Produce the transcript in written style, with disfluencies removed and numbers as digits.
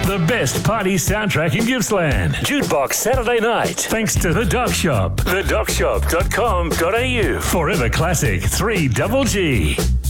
The best party soundtrack in Gippsland. Jukebox Saturday night. Thanks to The Doc Shop. TheDocShop.com.au. Forever Classic 3GG.